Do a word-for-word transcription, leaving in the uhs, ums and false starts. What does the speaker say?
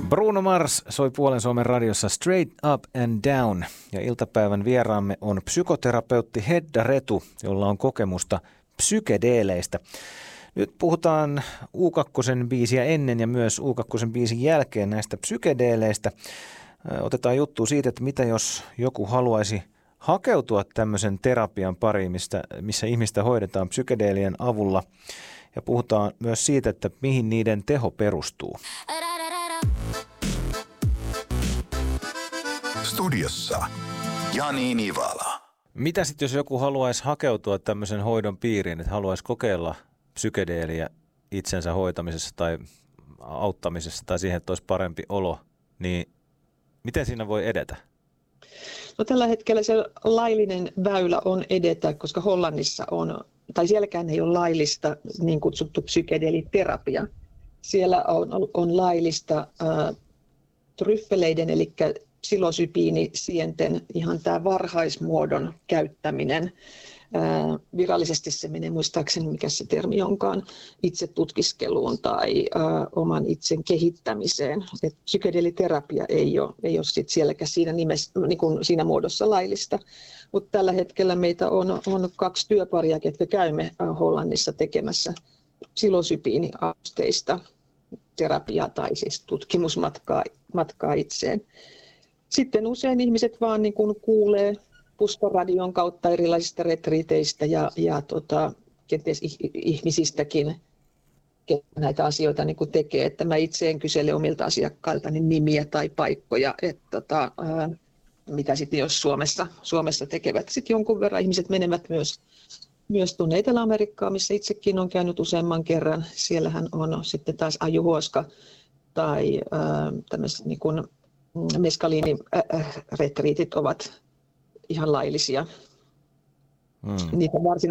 Bruno Mars soi Puolen Suomen radiossa Straight Up and Down ja iltapäivän vieraamme on psykoterapeutti Hedda Retu, jolla on kokemusta psykedeeleistä. Nyt puhutaan U kaksi biisiä ennen ja myös U kaksi biisin jälkeen näistä psykedeeleistä. Otetaan juttua siitä, että mitä jos joku haluaisi hakeutua tämmöisen terapian pariin, mistä, missä ihmistä hoidetaan psykedeelien avulla. Ja puhutaan myös siitä, että mihin niiden teho perustuu. Studiossa Jani Nivala. Mitä sitten, jos joku haluaisi hakeutua tämmöisen hoidon piiriin, että haluaisi kokeilla psykedeeliä itsensä hoitamisessa tai auttamisessa tai siihen, että olisi parempi olo, niin miten siinä voi edetä? No, tällä hetkellä se laillinen väylä on edetä, koska Hollannissa on, tai sielläkään ei ole laillista niin kutsuttu psykedeeliterapia. Siellä on, on laillista äh, tryffeleiden, eli psilosybiinisienten, ihan tämä varhaismuodon käyttäminen. Ää, virallisesti se menee muistaakseni, mikä se termi onkaan, itse tutkiskeluun tai ää, oman itsen kehittämiseen. Et psykedeeliterapia ei ole, ei ole sit sielläkään siinä, nimessä, niin kuin siinä muodossa laillista. Mutta tällä hetkellä meitä on, on kaksi työparia, ketkä käymme Hollannissa tekemässä psilosybiiniavusteista terapiaa tai siis tutkimusmatkaa matkaa itseen. Sitten usein ihmiset vaan niin kuin kuulee puskaradion kautta erilaisista retriiteistä ja, ja tota, kenties ihmisistäkin näitä asioita niin kuin tekee. Että mä itse en kysele omilta asiakkailtani nimiä tai paikkoja, että tota, ää, mitä sitten jos Suomessa, Suomessa tekevät. Sitten jonkun verran ihmiset menevät myös, myös tuonne Etelä-Amerikkaan, missä itsekin on käynyt useamman kerran. Siellähän on sitten taas ajuhuoska tai ää, tämmöiset niin kuin meskaliiniretriitit ovat ihan laillisia. Hmm. Niitä varsinaisia